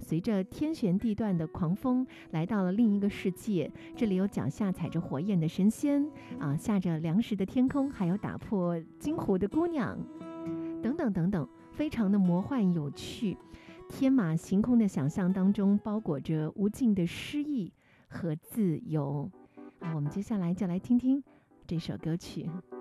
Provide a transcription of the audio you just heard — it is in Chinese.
随着天旋地转的狂风来到了另一个世界。这里有脚下踩着火焰的神仙下着粮食的天空，还有打破金湖的姑娘，等等等等，非常的魔幻有趣。天马行空的想象当中包裹着无尽的诗意和自由。我们接下来就来听听这首歌曲。